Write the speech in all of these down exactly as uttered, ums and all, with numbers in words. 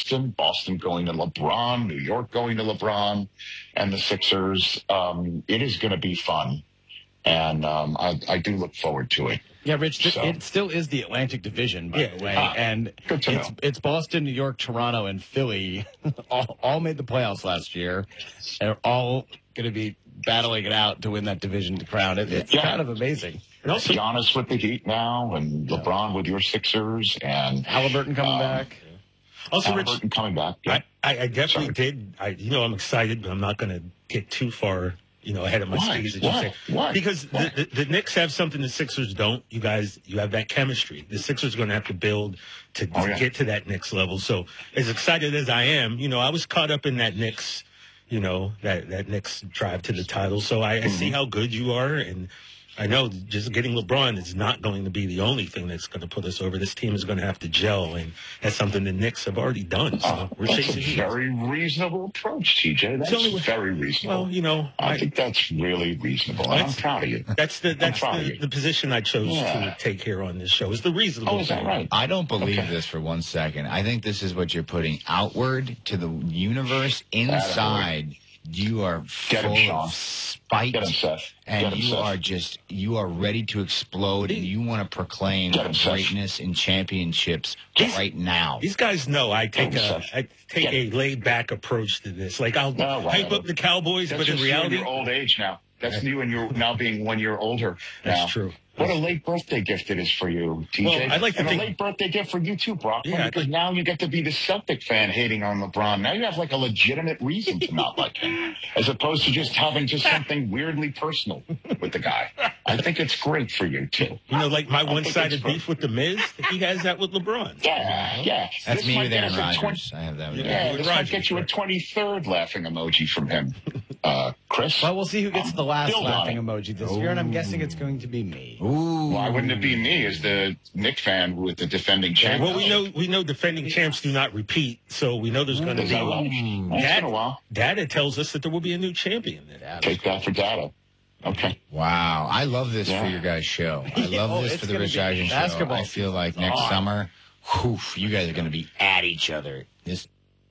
Boston, Boston going to LeBron, New York going to LeBron, and the Sixers. Um, it is going to be fun, and um, I, I do look forward to it. Yeah, Rich, So. it still is the Atlantic Division, by Yeah. the way, Ah, and good to it's know. it's Boston, New York, Toronto, and Philly all, all made the playoffs last year. They're all going to be battling it out to win that division to crown it. It's Yeah. kind of amazing. And also, Giannis with the Heat now, and LeBron with your Sixers, and Halliburton coming um, back. also, Rich, Halliburton coming back. I, I, I definitely Sorry. did. I, you know, I'm excited, but I'm not going to get too far, you know, ahead of my Why? skis. as you Why? say. Why? Because Why? The, the, the Knicks have something the Sixers don't. You guys, you have that chemistry. The Sixers are going to have to build to, to Oh, yeah. get to that Knicks level. So, as excited as I am, you know, I was caught up in that Knicks, you know, that that Knicks drive to the title. So I, I Mm-hmm. see how good you are, and I know just getting LeBron is not going to be the only thing that's going to put us over. This team is going to have to gel, and that's something the Knicks have already done. So Uh, we're that's a chasing. very reasonable approach, T J. That's only way- very reasonable. Well, you know, I I, think that's really reasonable, and I'm That's- proud of you. that's the that's proud of the, you. the position I chose Yeah. to take here on this show. Is the reasonable. Oh, is that thing. right? I don't believe Okay. this for one second. I think this is what you're putting outward to the universe. Inside, you are Get him, full Sean. of spite, Get him, Seth. and Get him, you Seth. are just you are ready to explode, and you want to proclaim Get him, Seth. greatness and championships These- right now. These guys know I take Oh, a Seth. I take Yeah. a laid back approach to this. Like I'll No, hype whatever. up the Cowboys, That's but in just you reality, in your old age now. That's you and you're now being one year older. That's now. true. What a late birthday gift it is for you, T J. Well, I'd like to and think- a late birthday gift for you too, Brock. Yeah, I'd because like- now you get to be the Celtic fan hating on LeBron. Now you have like a legitimate reason to not like him, as opposed to just having just something weirdly personal with the guy. I think it's great for you too. you know, like my I think one sided it's fun. beef with the Miz, he has that with LeBron. Yeah, yeah. That's This me might with get Aaron us a Rodgers. twenty I have that with Yeah. Aaron. Yeah, with this might Rodgers, get you a right. twenty-third laughing emoji from him, uh, Chris. Well, we'll see who gets the last Build on laughing it. emoji this year, and I'm guessing it's going to be me. Ooh. Why wouldn't it be me as the Knick fan with the defending champ? Well, we know we know defending champs do not repeat, so we know there's going to Is be. that right? It's That- been a while. Data tells us that there will be a new champion. Take that for data. Okay. Wow, I love this Yeah. for your guys' show. I love Oh, this it's for the gonna Rich be Eisen show. basketball I feel like next on. summer, whew, you guys are going to be at each other. This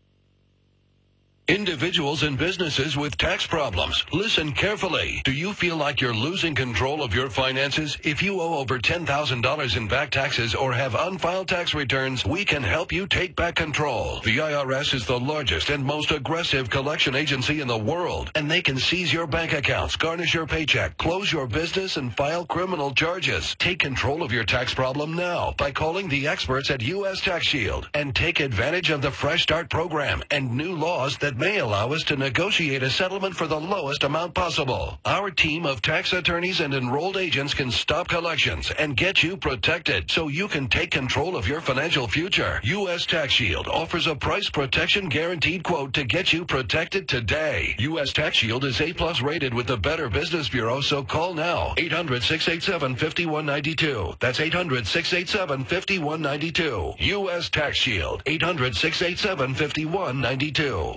Individuals and businesses with tax problems. Listen carefully. Do you feel like you're losing control of your finances? If you owe over ten thousand dollars in back taxes or have unfiled tax returns, we can help you take back control. The I R S is the largest and most aggressive collection agency in the world, and they can seize your bank accounts, garnish your paycheck, close your business, and file criminal charges. Take control of your tax problem now by calling the experts at U S Tax Shield and take advantage of the Fresh Start program and new laws that may allow us to negotiate a settlement for the lowest amount possible. Our team of tax attorneys and enrolled agents can stop collections and get you protected so you can take control of your financial future. U S Tax Shield offers a price protection guaranteed quote to get you protected today. U S Tax Shield is A plus rated with the Better Business Bureau, so call now. eight hundred, six eight seven, five one nine two. That's eight hundred, six eight seven, five one nine two. U S Tax Shield. eight hundred, six eight seven, five one nine two.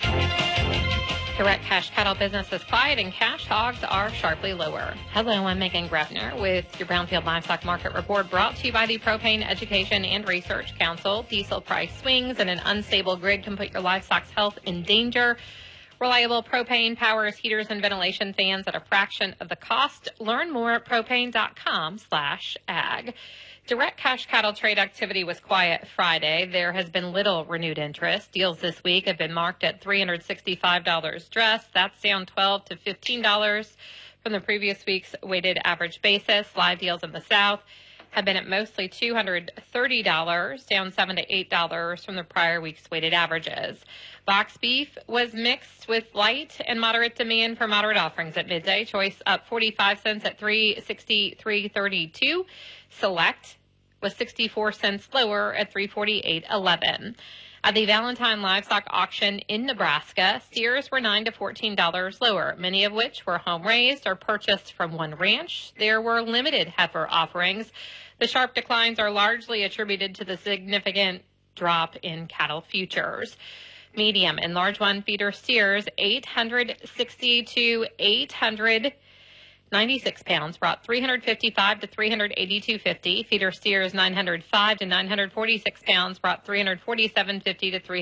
Direct cash cattle business is quiet and cash hogs are sharply lower. Hello, I'm Megan Greffner with your Brownfield Livestock Market Report, brought to you by the Propane Education and Research Council. Diesel price swings and an unstable grid can put your livestock's health in danger. Reliable propane powers heaters and ventilation fans at a fraction of the cost. Learn more at propane.com slash ag. Direct cash cattle trade activity was quiet Friday. There has been little renewed interest. Deals this week have been marked at three hundred sixty-five dollars dress. That's down twelve to fifteen dollars from the previous week's weighted average basis. Live deals in the South have been at mostly two hundred thirty dollars, down seven to eight dollars from the prior week's weighted averages. Box beef was mixed with light and moderate demand for moderate offerings at midday. Choice up forty-five cents at three sixty-three thirty-two. Select was sixty-four cents lower at three forty-eight eleven. At the Valentine Livestock Auction in Nebraska, steers were nine to fourteen dollars lower, many of which were home raised or purchased from one ranch. There were limited heifer offerings. The sharp declines are largely attributed to the significant drop in cattle futures. Medium and large one feeder steers, eight hundred sixty to eight hundred ninety-six pounds, brought three hundred fifty-five to three hundred eighty-two fifty. Feeder steers nine hundred five to nine hundred forty-six pounds, brought three hundred forty-seven fifty to three